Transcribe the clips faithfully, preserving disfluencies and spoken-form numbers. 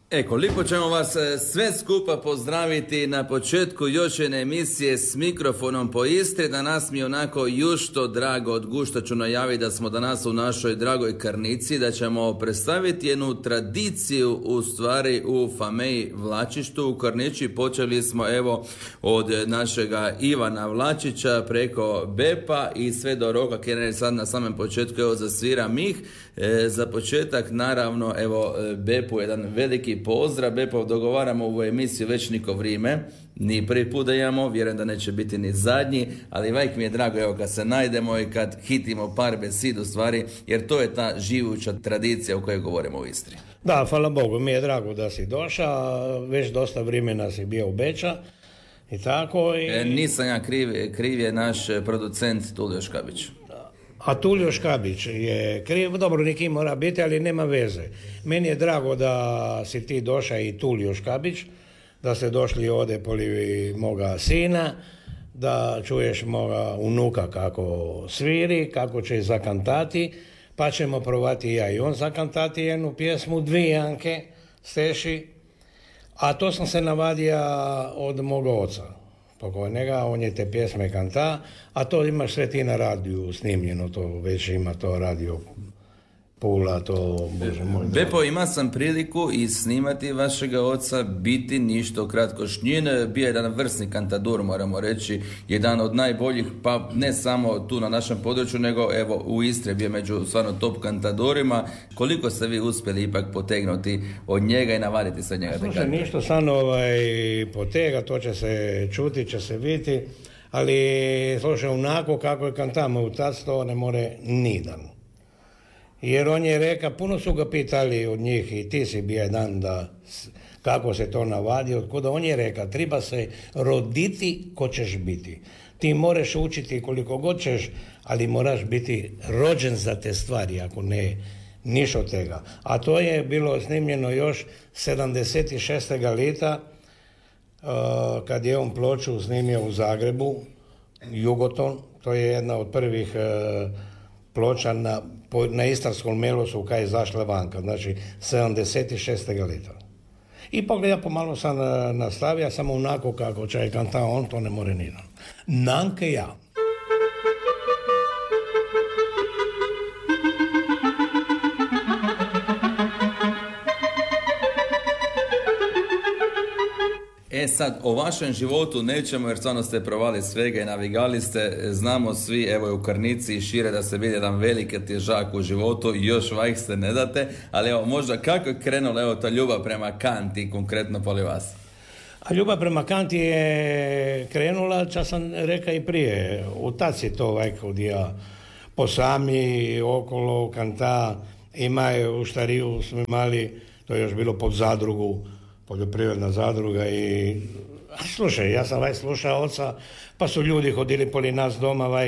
E, koliko ćemo vas sve skupa pozdraviti na početku još jedne emisije s mikrofonom po Istri. Danas mi je onako jušto drago od gušta ću najaviti da smo danas u našoj dragoj Karnici, da ćemo predstaviti jednu tradiciju u stvari u Fameji Vlačištu u Karnići. Počeli smo evo od našega Ivana Vlačića preko Bepa i sve do Roka Kenner sad na samom početku evo zasvira Mih. E, za početak naravno evo Bepu jedan veliki pozdrav. Bepo, dogovaramo ovu emisiju već niko vrijeme, ni prvi put da imamo, vjerujem da neće biti ni zadnji, ali vajk mi je drago evo kad se najdemo i kad hitimo par besid u stvari, jer to je ta živuća tradicija o kojoj govorimo u Istri. Da, hvala Bogu, mi je drago da si došao, već dosta vremena si bio u Beča i tako. I... E, nisam ja kriv, kriv je naš producent Tulio Škabić. A Tulio Škabić je kriv, dobro, neki mora biti, ali nema veze. Meni je drago da si ti došao i Tulio Škabić, da ste došli ovdje poli moga sina, da čuješ moga unuka kako sviri, kako će zakantati, pa ćemo provati ja i on zakantati jednu pjesmu, dvije Anke, steši, a to sam se navadio od moga oca pokojnega, on je te pjesme kanta, a to imaš sve ti na radiju snimljeno, to već ima to radio Pula, to bože moj. Bepo, ima sam priliku i snimati vašega oca, biti ništo kratko šnjin, bio jedan vrsni kantador, moramo reći, jedan od najboljih, pa ne samo tu na našem području, nego evo u Istri bio među stvarno top kantadorima. Koliko ste vi uspjeli ipak potegnuti od njega i navaditi sa njega? Slušaj, ništo sam ovaj potega, to će se čuti, će se vidjeti, ali slušaj, onako kako je kantama u tac, to ne more nidan. Jer on je rekao, puno su ga pitali od njih i ti si bio jedan da kako se to navadi, otkuda on je rekao, treba se roditi ko ćeš biti. Ti moraš učiti koliko god ćeš, ali moraš biti rođen za te stvari, ako ne niš od tega. A to je bilo snimljeno još sedamdeset šestog leta, uh, kad je on ploču snimio u Zagrebu, Jugoton, to je jedna od prvih uh, ploča na, na Istarskom melosu kad je izašla vanka, znači sedamdeset šestog leta. Ipak ja pomalo sam nastavio, samo onako kako će je kantao on, to ne more nidan. Nanke ja. E sad, o vašem životu nećemo jer stvarno ste provali svega i navigali ste, znamo svi, evo u Karnici i šire da se vidi jedan veliki težak u životu i još vajh se ne date, ali evo možda kako je krenula evo ta ljubav prema kanti konkretno poli vas? A ljubav prema kanti je krenula, čas sam rekao i prije, u tac je to vajk od ja po sami, okolo, kanta, imaju u Štariju smo imali, to je još bilo pod zadrugu, poljoprivredna zadruga i a, slušaj, ja sam vajk slušao oca, pa su ljudi hodili poli nas doma vajk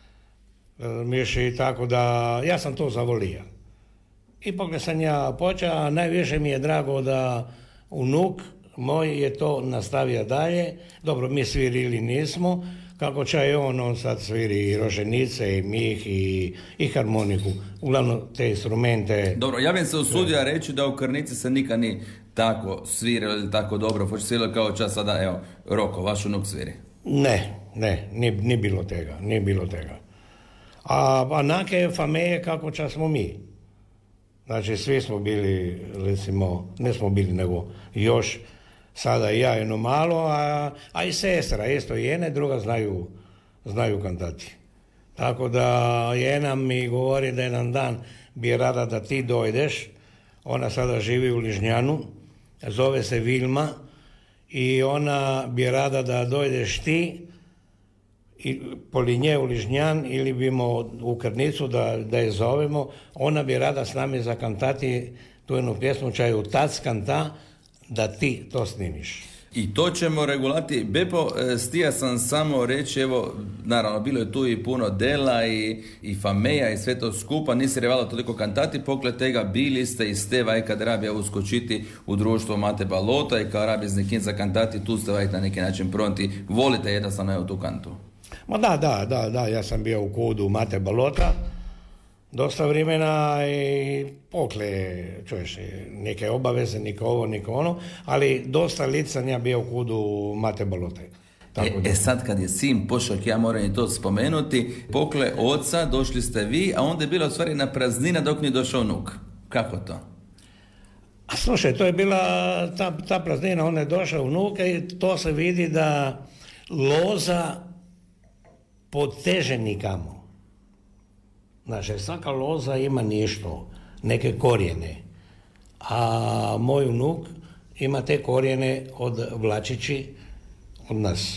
miši i tako da ja sam to zavolio. Ipak sam ja počeo, a najviše mi je drago da unuk moj je to nastavio dalje. Dobro, mi svirili nismo, kako će on, on sad sviri i roženice i mih i, i harmoniku, uglavnom te instrumente. Dobro, ja bih se usudio reći da u Karnici se nikad ni tako svirali ili tako dobro forsirali kao čas sada, evo, Roko, vaš unuk sviri. Ne, ne, ni, ni bilo tega, ni bilo tega. A, a nake fameje kako čas smo mi. Znači, svi smo bili, recimo, ne smo bili, nego još sada i ja jedno malo, a, a i sestra, isto jedna i druga znaju, znaju kantati. Tako da jedna mi govori da jedan dan bi rada da ti dojdeš, ona sada živi u Ližnjanu, zove se Vilma i ona bi rada da dojdeš ti i poli nje u Ližnjan ili bimo u Karnicu da, da je zovemo, ona bi rada s nami zakantati tu jednu pjesmu čaju tac kanta da ti to snimiš. I to ćemo regulati. Bepo, stija sam samo reći, evo, naravno, bilo je tu i puno dela i, i fameja i sve to skupa, nisi revalo toliko kantati, poklad tega bili ste i ste vaj kad rabija uskočiti u društvo Mate Balota i kao rabi znekin za kantati, tu ste vaj na neki način pronti, volite jednostavno evo tu kantu. Ma da, da, da, da, ja sam bio u kudu Mate Balota dosta vremena i pokle, čuješ, neke obaveze, niko ovo, niko ono, ali dosta licanja bio u kudu Mate Balote. E, e sad kad je sin Pošak, ja moram i to spomenuti, pokle oca došli ste vi, a onda je bila u stvari na praznina dok nije došao unuk. Kako to? A slušaj, to je bila ta, ta praznina, on je došao unuka i to se vidi da loza poteže nikamo. Znači, svaka loza ima nešto, neke korijene. A moj unuk ima te korijene od Vlačići, od nas.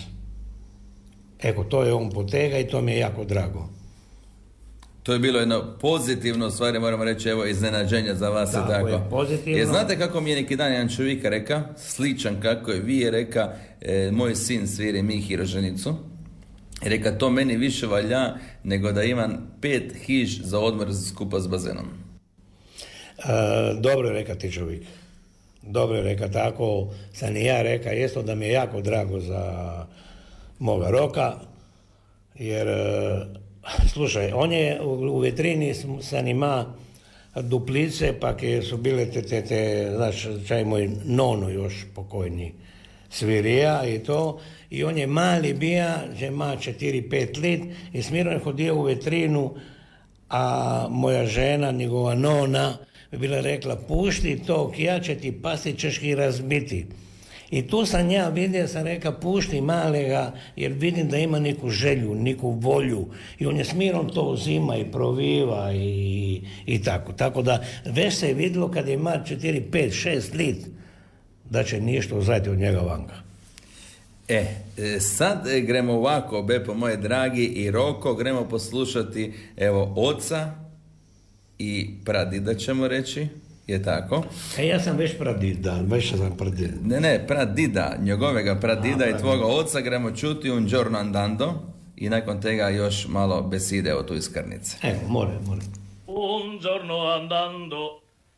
Eko, to je on potega i to mi je jako drago. To je bilo jedno pozitivno, stvari moramo reći, evo, iznenađenje za vas. Tako, tako. Je pozitivno. Jer znate kako mi je neki dan jedan čovjek reka, sličan kako je vi je reka, e, moj sin sviri Mihi roženicu. I reka, to meni više valja nego da imam pet hiž za odmor skupa s bazenom. E, dobro je reka ti čovjek. Dobro je reka, tako sam i ja reka, jesto da mi je jako drago za moga Roka, jer slušaj, on je u, u vitrini sam ima duplice, pa ke su bile te, te, te znaš, čaj moj nono još pokojni svirija i to, i on je mali bija, že ima četiri pet lit i smirno je hodio u vitrinu, a moja žena, njegova nona, bi bila rekla, pušti to, ja će ti pasti, ćeš ih razbiti. I tu sam ja vidio, sam reka, pušti malega, jer vidim da ima neku želju, neku volju. I on je smirom to uzima i proviva i, i tako. Tako da već se je vidjelo kad je ima četiri, pet, šest lit, da će ništa uzeti od njega vanka. E, sad gremo ovako, Bepo moje dragi i Roko, gremo poslušati, evo, oca i pradida ćemo reći, je tako? E, ja sam već pradida, već sam pradida. Ne, ne, pradida, njegovega pradida i tvoga oca, gremo čuti Un giorno andando i nakon tega još malo beside o tu iskrnice. Evo, more, more. Un giorno andando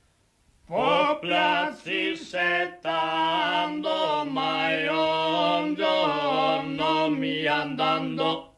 po piazzi settando, ma un giorno mi andando